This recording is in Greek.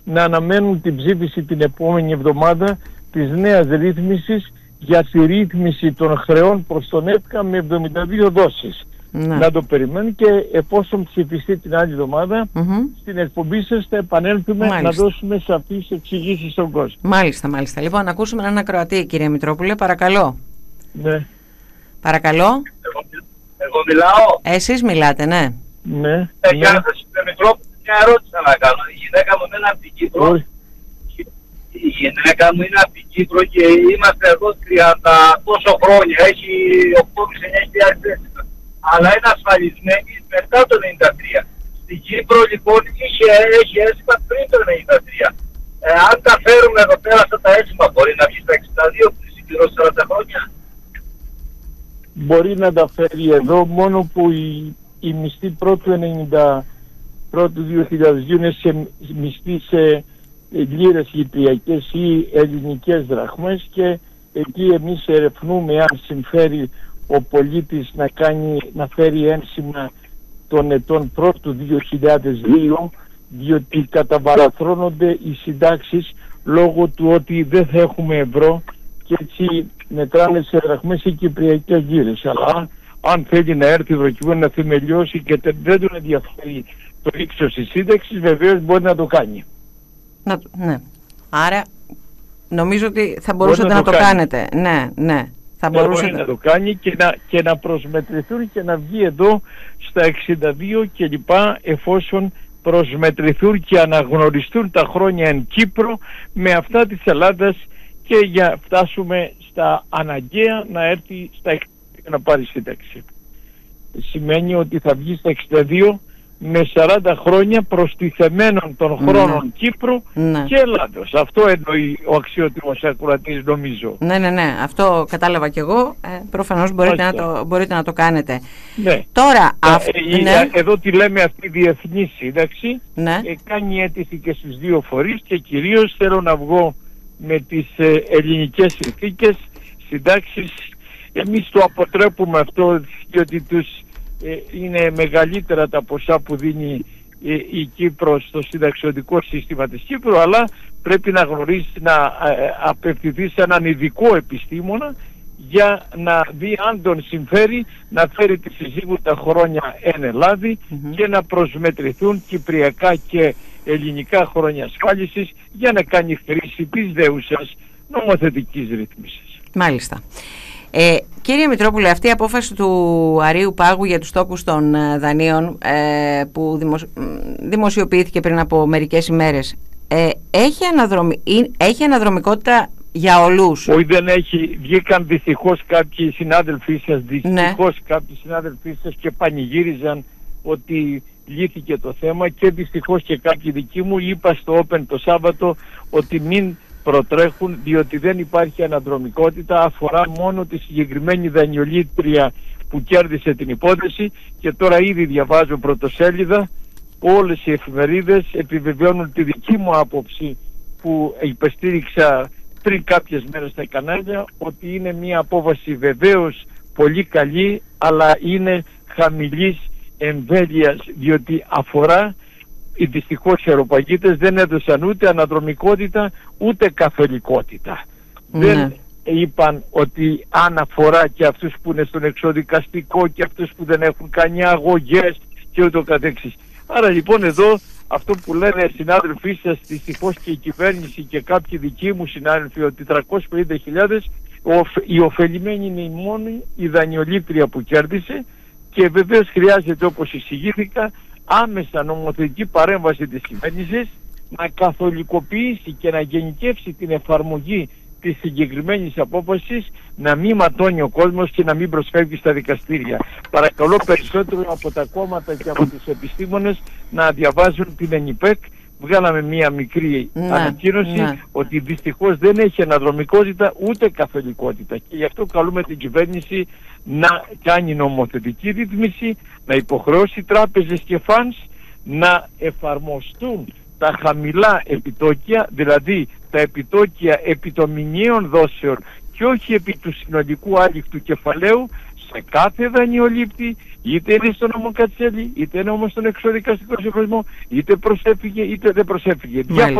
να αναμένουν την ψήφιση την επόμενη εβδομάδα της νέας ρύθμισης για τη ρύθμιση των χρεών προς τον ΕΦΚΑ με 72 δόσεις. Ναι. Να το περιμένουν και εφόσον ψηφιστεί την άλλη εβδομάδα, στην εκπομπή σας θα επανέλθουμε να δώσουμε σαφείς εξηγήσεις στον κόσμο. Μάλιστα. Λοιπόν, να ακούσουμε έναν ακροατή, κύριε Μητρόπουλε, παρακαλώ. Ναι. Παρακαλώ. Εγώ μιλάω. Εσείς μιλάτε, ναι. Ναι. Γεια σας, κύριε Μητρόπουλε, μια ερώτηση να κάνω. Η γυναίκα μου είναι από την Κύπρο. Η γυναίκα μου είναι από την Κύπρο και είμαστε εδώ 30 πόσο χρόνια. Έχει 8.000-9.000 θέσεις. Αλλά είναι ασφαλισμένη μετά το 93. Στην Κύπρο λοιπόν έχει έσημα πριν το 93. Αν τα φέρουμε εδώ πέρα αυτά τα έσημα, μπορεί να βγει στα 62 που συμπληρώσει 40 χρόνια. Μπορεί να τα φέρει εδώ, μόνο που η μισθή πρώτου 2002 είναι σε μισθή σε λίρες κυπριακές ή ελληνικές δραχμές και εκεί εμείς ερευνούμε αν συμφέρει ο πολίτης να φέρει ένσημα των ετών πρώτου 2002, διότι καταβαραθρώνονται οι συντάξεις λόγω του ότι δεν θα έχουμε ευρώ και έτσι μετράνε σε δραχμές ή κυπριακές λίρες. Αλλά αν θέλει να έρθει προκειμένου να θεμελιώσει και δεν τον ενδιαφέρει το ύψος της σύνταξης, βεβαίως μπορεί να το κάνει. Ναι. Άρα νομίζω ότι θα μπορούσατε να το κάνετε. Ναι. Θα μπορεί να το κάνει και να προσμετρηθούν και να βγει εδώ στα 62 και λοιπά, εφόσον προσμετρηθούν και αναγνωριστούν τα χρόνια εν Κύπρο με αυτά της Ελλάδας και για φτάσουμε στα αναγκαία να έρθει στα 62 να πάρει σύνταξη. Σημαίνει ότι θα βγει στα 62 με 40 χρόνια προστιθεμένων των χρόνων Κύπρου και Ελλάδος. Αυτό εννοεί ο αξιότιμος ακροατής, νομίζω. Ναι. Αυτό κατάλαβα κι εγώ. Προφανώς μπορείτε να το κάνετε. Ναι. Τώρα, εδώ τη λέμε αυτή η διεθνή σύνταξη. Ναι. Κάνει αίτηση και στους δύο φορείς και κυρίως θέλω να βγω με τις ελληνικές συνθήκες συντάξεις. Εμείς το αποτρέπουμε αυτό διότι είναι μεγαλύτερα τα ποσά που δίνει η Κύπρος στο συνταξιωτικό σύστημα της Κύπρου, αλλά πρέπει να γνωρίσει, να απευθυνθεί σε έναν ειδικό επιστήμονα για να δει αν τον συμφέρει να φέρει τη συζύγου τα χρόνια εν Ελλάδη και να προσμετρηθούν κυπριακά και ελληνικά χρόνια ασφάλισης για να κάνει χρήση της δέουσας νομοθετικής ρύθμισης. Μάλιστα. Κύριε Μητρόπουλε, αυτή η απόφαση του Αρείου Πάγου για τους τόκους των δανείων που δημοσιοποιήθηκε πριν από μερικές ημέρες έχει αναδρομικότητα για όλους? Όχι, δεν έχει. Βγήκαν δυστυχώς κάποιοι συνάδελφοί σας και πανηγύριζαν ότι λύθηκε το θέμα και δυστυχώς και κάποιοι δικοί μου. Είπα στο Open το Σάββατο ότι μην προτρέχουν, διότι δεν υπάρχει αναδρομικότητα, αφορά μόνο τη συγκεκριμένη δανειολήτρια που κέρδισε την υπόθεση και τώρα ήδη διαβάζω πρωτοσέλιδα, όλες οι εφημερίδες επιβεβαιώνουν τη δική μου άποψη που υπεστήριξα πριν κάποιες μέρες στα κανάλια, ότι είναι μια απόφαση βεβαίως πολύ καλή, αλλά είναι χαμηλής εμβέλειας, διότι αφορά, οι δυστυχώς αεροπαγίτες δεν έδωσαν ούτε αναδρομικότητα ούτε καθολικότητα. Δεν είπαν ότι αν αφορά και αυτούς που είναι στον εξοδικαστικό και αυτούς που δεν έχουν κάνει αγωγές και ούτω καθεξής. Άρα λοιπόν εδώ αυτό που λένε συνάδελφοί σας, δυστυχώς και η κυβέρνηση και κάποιοι δικοί μου συνάδελφοι, ότι 350.000 η ωφελημένη είναι η μόνη η δανειολήτρια που κέρδισε και βεβαίως χρειάζεται, όπως εισηγήθηκα, άμεσα νομοθετική παρέμβαση της κυβέρνησης να καθολικοποιήσει και να γενικεύσει την εφαρμογή της συγκεκριμένης απόφασης, να μην ματώνει ο κόσμος και να μην προσφεύγει στα δικαστήρια. Παρακαλώ περισσότερο από τα κόμματα και από τους επιστήμονες να διαβάζουν την ΕΝΙΠΕΚ. Βγάλαμε μία μικρή ανακοίνωση ότι δυστυχώς δεν έχει αναδρομικότητα ούτε καθολικότητα και γι' αυτό καλούμε την κυβέρνηση να κάνει νομοθετική ρύθμιση, να υποχρεώσει τράπεζες και φανς να εφαρμοστούν τα χαμηλά επιτόκια, δηλαδή τα επιτόκια επί των μηνιαίων δόσεων και όχι επί του συνολικού άλικτου κεφαλαίου σε κάθε δανειολήπτη, είτε είναι στον νομοκατσέλη, είτε είναι όμως στον εξωδικαστικό συγχρονισμό, είτε προσέφυγε είτε δεν προσέφυγε.